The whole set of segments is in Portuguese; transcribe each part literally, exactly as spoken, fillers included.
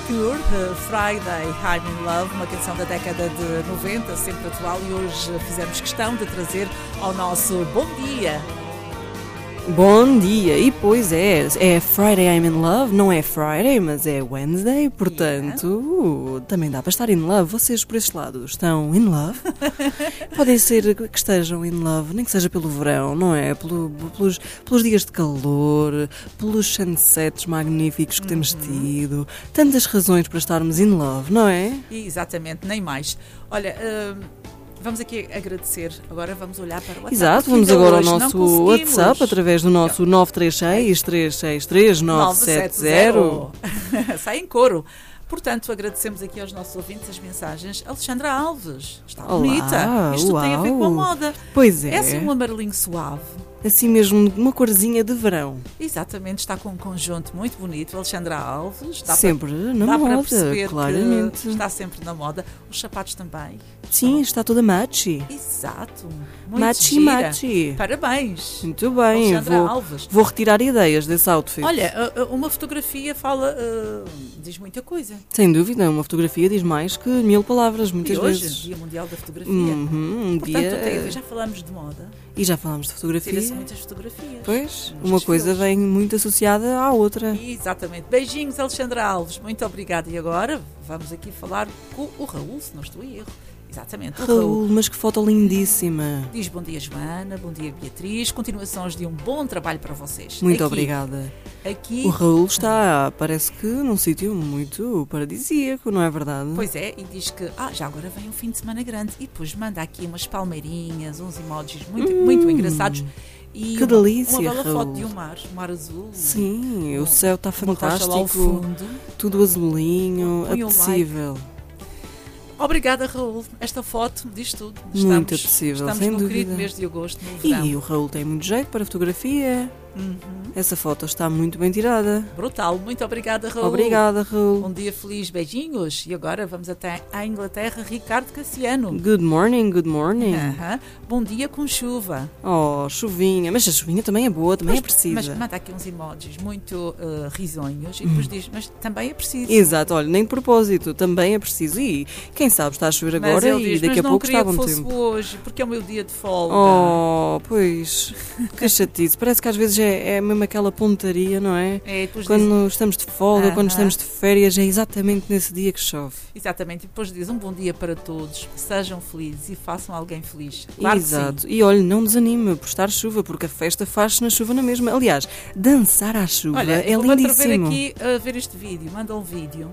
Cure, uh, Friday, I'm in Love, uma canção da década de noventa, sempre atual, e hoje fizemos questão de trazer ao nosso Bom Dia. Bom dia, e pois é, é Friday I'm in Love, não é Friday, mas é Wednesday, portanto, yeah. Também dá para estar in love. Vocês por este lado estão in love? Podem ser que estejam in love, nem que seja pelo verão, não é? Pelo, pelos, pelos dias de calor, pelos sunsets magníficos que uhum. temos tido, tantas razões para estarmos in love, não é? Exatamente, nem mais. Olha... Uh... Vamos aqui agradecer, agora vamos olhar para o WhatsApp. Exato, vamos agora ao nosso WhatsApp, através do nosso nove três seis, três seis três, nove sete zero. Sai em coro. Portanto, agradecemos aqui aos nossos ouvintes as mensagens. Alexandra Alves, está Olá, bonita. Isto uau. Tem a ver com a moda. Pois é. É assim um amarelinho suave. Assim mesmo, uma corzinha de verão. Exatamente, está com um conjunto muito bonito. Alexandra Alves. Dá sempre para, na dá moda, para perceber claramente. Que está sempre na moda. Os sapatos também. Sim, está toda matchy. Exato. Muito matchy, gira. matchy. Parabéns. Muito bem. Alexandra vou, Alves. Vou retirar ideias desse outfit. Olha, uma fotografia fala, uh, diz muita coisa. Sem dúvida, uma fotografia diz mais que mil palavras, muitas e hoje, vezes. Dia Mundial da Fotografia. Uhum, um Portanto, dia... já falamos de moda. E já falámos de fotografia. Tira-se muitas fotografias. Pois, uma coisa vem muito associada à outra. Exatamente. Beijinhos, Alexandra Alves. Muito obrigada. E agora vamos aqui falar com o Raul, se não estou em erro. Exatamente. O Raul, Raul, mas que foto lindíssima. Diz bom dia, Joana. Bom dia, Beatriz. Continuações de um bom trabalho para vocês. Muito aqui, obrigada. Aqui... O Raul está, parece que, num sítio muito paradisíaco, não é verdade? Pois é, e diz que ah, já agora vem um fim de semana grande. E depois manda aqui umas palmeirinhas, uns emojis muito, hum. muito engraçados. E que uma, delícia, uma bela Raul. foto de um mar, um mar azul. Sim, um, o céu está fantástico, ao fundo. Tudo azulinho, Põe apetecível. Like. Obrigada, Raul. Esta foto diz tudo. Estamos, muito apetecível, estamos sem no dúvida. querido mês de agosto, no verão. E o Raul tem muito jeito para fotografia. Uhum. Essa foto está muito bem tirada. Brutal. Muito obrigada, Raul. Obrigada, Raul. Um dia feliz. Beijinhos. E agora vamos até à Inglaterra. Ricardo Cassiano. Good morning, good morning. Uhum. Bom dia com chuva. Oh, chuvinha. Mas a chuvinha também é boa, também mas, é precisa. Mas manda aqui uns emojis muito uh, risonhos e depois hum. diz, mas também é preciso. Exato, olha, nem de propósito, também é preciso. E quem sabe está a chover agora e diz, daqui a pouco está bom tempo. Mas não queria que fosse hoje, porque é o meu dia de folga. Oh, pois, que chatice. Parece que às vezes é, é mesmo aquela pontaria, não é? É, quando diz... estamos de folga, uh-huh. quando estamos de férias, é exatamente nesse dia que chove. Exatamente, e depois diz um bom dia para todos, sejam felizes e façam alguém feliz. Claro. Exato, e olha, não desanime por estar chuva, porque a festa faz-se na chuva na mesma. Aliás, dançar à chuva olha, é lindíssimo. lindíssimo. Olha, aqui a ver este vídeo, manda um vídeo.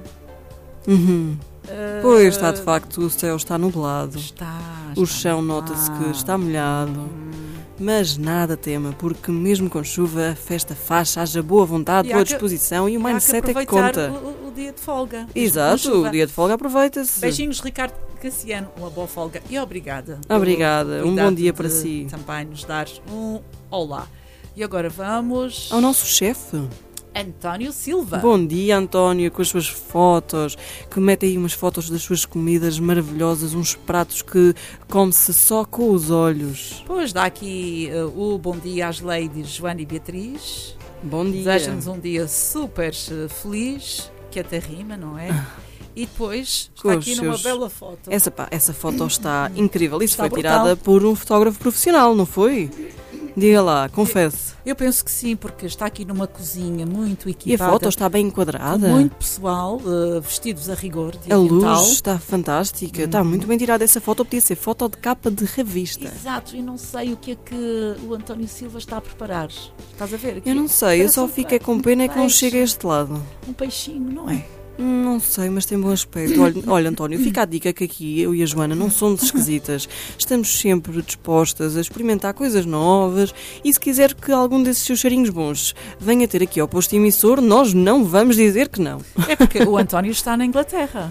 Uhum. Uh, pois, está de facto, o céu está nublado. Está, está o chão nota-se que está molhado. Hum. Mas nada tema, porque mesmo com chuva, a festa faz, haja boa vontade, boa disposição e o mindset é que conta. O, o dia de folga. Exato, o dia de folga aproveita-se. Beijinhos, Ricardo Cassiano, uma boa folga e obrigada. Obrigada, um bom dia para si. Também nos dar um olá. E agora vamos... ao nosso chefe. António Silva. Bom dia, António, com as suas fotos, que mete aí umas fotos das suas comidas maravilhosas, uns pratos que come-se só com os olhos. Pois dá aqui uh, o bom dia às ladies Joana e Beatriz. Bom dia. Deseja-nos um dia super uh, feliz, que até rima, não é? E depois está com aqui numa seus... bela foto. Essa, pá, essa foto está incrível. Isso está foi brutal. Tirada por um fotógrafo profissional, não foi? Diga lá, confesse. Eu, eu penso que sim, porque está aqui numa cozinha muito equipada. E a foto está bem enquadrada. Muito pessoal, uh, vestidos a rigor. A luz está fantástica, hum. está muito bem tirada essa foto. Podia ser foto de capa de revista. Exato, e não sei o que é que o António Silva está a preparar. Estás a ver? Aqui, eu não sei, eu só fico um com pena é que não chega a este lado. Um peixinho, não é? Não sei, mas tem bom aspecto. Olha, olha, António, fica a dica que aqui eu e a Joana não somos esquisitas. Estamos sempre dispostas a experimentar coisas novas e se quiser que algum desses seus cheirinhos bons venha ter aqui ao posto emissor, nós não vamos dizer que não. É porque o António está na Inglaterra.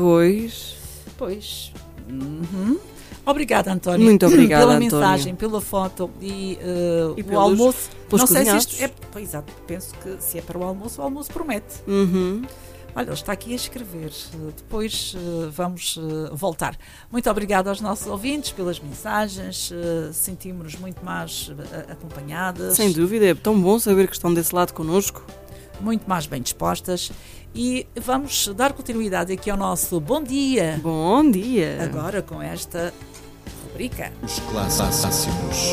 Pois. Pois. Uhum. Obrigada, António. Muito obrigada, pela António. mensagem, pela foto e, uh, e o pelos, almoço. Pelos não sei cozinhados. se isto é. Pois, exato, penso que se é para o almoço, o almoço promete. Uhum. Olha, ele está aqui a escrever. Depois uh, vamos uh, voltar. Muito obrigada aos nossos ouvintes pelas mensagens. Uh, Sentimos-nos muito mais uh, acompanhadas. Sem dúvida, é tão bom saber que estão desse lado connosco. muito mais bem dispostas. E vamos dar continuidade aqui ao nosso Bom Dia. Bom dia! Agora com esta rubrica. Os clássicos